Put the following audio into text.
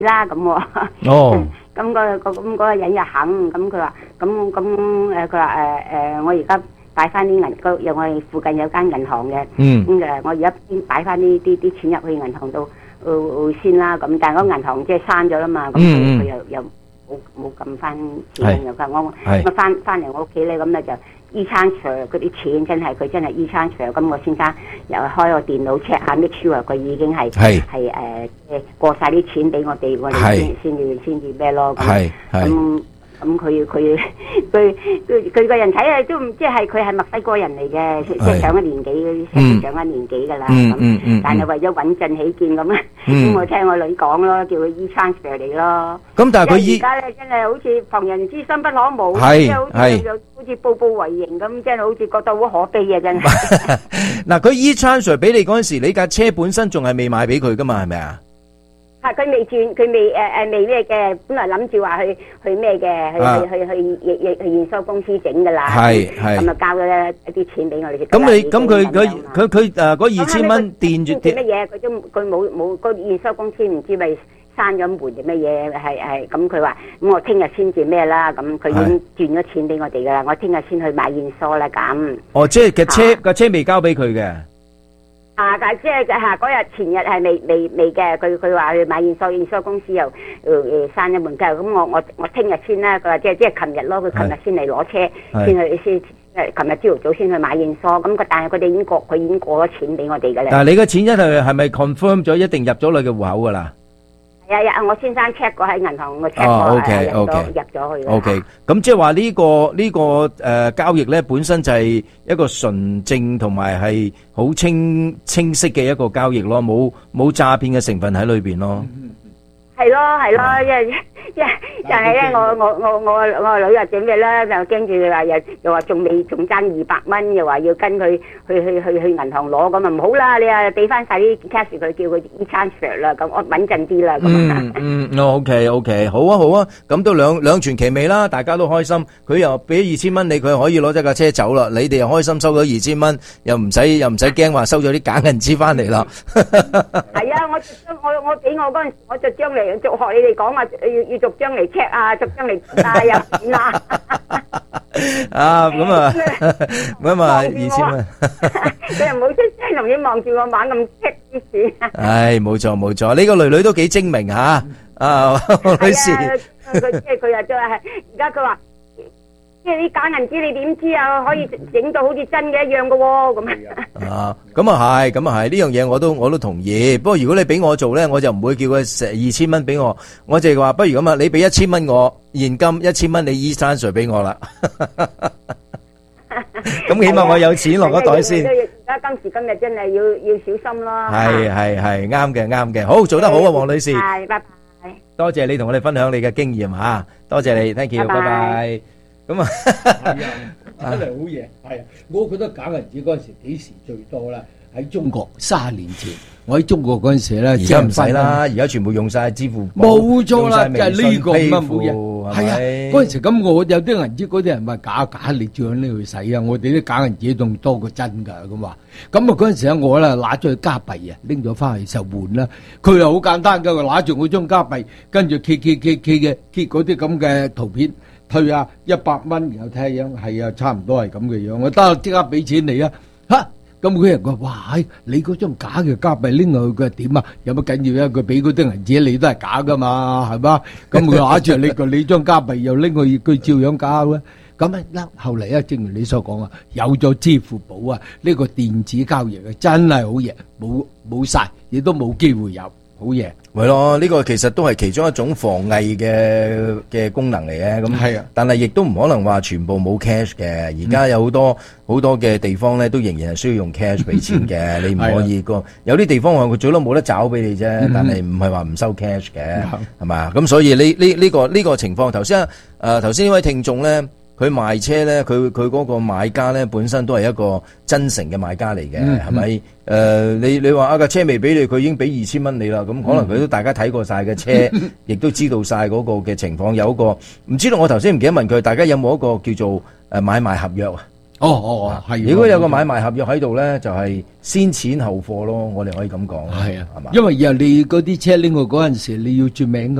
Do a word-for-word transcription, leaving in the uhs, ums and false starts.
啦咁喎。 哦。 咁個個咁嗰個人又肯，咁佢話咁咁誒，佢話誒誒，我而家擺翻啲銀，個有我哋附近有間銀行嘅， 嗯， 咁誒我而家先擺翻啲啲啲錢入去銀行度，誒先啦。咁但係嗰銀行即係閂咗啦嘛，咁佢佢又又冇冇撳翻錢，又佢話我我翻翻嚟我屋企咧，咁咧就。e-transfer 嗰啲錢真係佢真係 e-transfer， 咁我先生又開個電腦 check 下 make sure 佢已經係係係誒誒過曬啲錢俾我哋，我哋先先至先至咩咯，咁咁咁佢佢佢佢佢個人睇啊都唔即係佢係墨西哥人嚟嘅，即係上咗年紀嗰啲，上咗年紀㗎啦，咁但係為咗穩陣起見咁啊，咁我聽我女講咯，叫佢 e-transfer 嚟咯。 咁但係佢而家咧真係好似防人之心不可無， 係即係好似好似步步為營咁，真係好似覺得好可悲啊！真係。 嗱，佢 e-transfer 俾你嗰陣時，你架車本身仲係未賣俾佢噶嘛？係咪啊？ 係佢未轉，佢未誒誒未咩嘅，本來諗住話去去咩嘅，去去去去去去驗收公司整噶啦。係係。咁啊交咗一啲錢俾我哋。 咁你咁佢佢佢佢誒嗰二千蚊墊住乜嘢？佢都佢冇冇個驗收公司唔知咪閂咗門定乜嘢？係係咁佢話咁我聽日先至咩啦？咁佢已經轉咗錢俾我哋噶啦，我聽日先去買驗收啦咁。哦， 即係嘅車個車未交俾佢嘅。 啊！但係即係嚇嗰日前日係未未未嘅，佢佢話去買驗收，驗收公司又誒誒閂咗門㗎，咁我我我聽日先啦。佢話即係即係琴日咯，佢琴日先嚟攞車，先去先誒，琴日朝頭早先去買驗收。咁佢但係佢哋已經過，佢已經過咗錢俾我哋㗎啦。 但係你個錢一係係咪 confirm 咗一定入咗你嘅戶口㗎啦？ 係啊！我先生 check 過喺銀行，我 check 過入咗入咗去。 O K，咁即係話呢個呢個誒交易咧，本身就係一個純正同埋係好清清晰嘅一個交易咯，冇冇詐騙嘅成分喺裏邊咯。 係咯係咯，因為因為就係咧，我我我我我個女又整咩咧，就驚住話又又話仲未仲爭二百蚊，又話要跟佢去去去去銀行攞，咁啊唔好啦，你啊俾翻曬啲 cash 佢，叫佢 e-transfer 啦，咁我穩陣啲啦。 嗯嗯，OK OK，好啊好啊，咁都兩兩全其美啦，大家都開心。佢又俾二千蚊你，佢可以攞咗架車走啦，你哋又開心收咗二千蚊，又唔使又唔使驚話收咗啲假銀紙翻嚟啦。 係啊，我我我俾我嗰陣時，我就將嚟逐學你哋講話，要要逐張嚟 check 啊，逐張嚟啊有錢啊。 啊咁啊，咁啊二千蚊。 佢又冇出聲，同你望住我玩咁 check 啲錢。唉， 冇錯冇錯，呢個女女都幾精明吓，啊女士。 係啊，佢即係佢又再係，而家佢話。即係啲假銀紙，你點知啊？可以整到好似真嘅一樣嘅喎，咁啊，咁啊係，咁啊係，呢樣嘢我都我都同意。不過如果你俾我做咧，我就唔會叫佢成二千蚊俾我，我就係話不如咁啊，你俾一千蚊我現金，一千蚊你 e-transfer 俾我啦。咁起碼我有錢落個袋先。 而家今時今日真係要要小心咯。 係係係，啱嘅啱嘅，好做得好啊，黃女士。 係，拜拜。 多謝你同我哋分享你嘅經驗吓，多謝你 ，thank you，拜拜。咁啊， 係啊，真係好嘢，係啊！我覺得假銀紙嗰陣時幾時最多啦？喺中國卅年前，我喺中國嗰陣時咧， 而家唔使啦，而家全部用晒支付寶， 冇錯啦，就係呢個咁啊冇嘢，係啊！嗰陣時咁，我有啲銀紙，嗰啲人話假假，你照樣拎去使啊！我哋啲假銀紙仲多過真㗎，咁話。咁啊嗰陣時咧，我咧攞咗去加幣啊，拎咗翻去就換啦。佢又好簡單㗎，佢攞住我張加幣，跟住揭揭揭揭嘅揭嗰啲咁嘅圖片。退啊一百蚊，然後睇下樣，係啊，差唔多係咁嘅樣。我得即刻俾錢你啊！嚇，咁嗰人話：哇，你嗰張假嘅加幣拎落去，佢係點啊？有乜緊要啊？佢俾嗰啲銀紙你都係假噶嘛，係嘛？咁佢攞住你個你張加幣又拎去，佢照樣假嘅。咁啊，嗱，後嚟啊，正如你所講啊，有咗支付寶啊，呢個電子交易啊，真係好嘢，冇冇曬，亦都冇機會有，好嘢。 係咯，呢個其實都係其中一種防偽嘅嘅功能嚟嘅，咁係啊，但係亦都唔可能話全部冇 cash 嘅。而家有好多好多嘅地方咧，都仍然係需要用 cash 俾錢嘅。你唔可以個有啲地方話佢最多冇得找俾你啫，但係唔係話唔收 cash 嘅，係嘛？咁所以呢呢呢個呢個情況，頭先誒頭先呢位聽眾咧。佢賣車咧，佢佢嗰個買家咧本身都係一個真誠嘅買家嚟嘅，係咪？誒、呃，你你話啊架車未俾你，佢已經俾二千蚊你啦，咁可能佢都大家睇過晒嘅車，亦都知道晒嗰個嘅情況。有一個唔知道，我頭先唔記得問佢，大家有冇一個叫做誒買賣合約啊？ 哦哦，係。 如果有個買賣合約喺度咧，就係先錢後貨咯，我哋可以咁講。 係啊， 係嘛？ 因為以後你嗰啲車拎去嗰陣時，你要轉名㗎。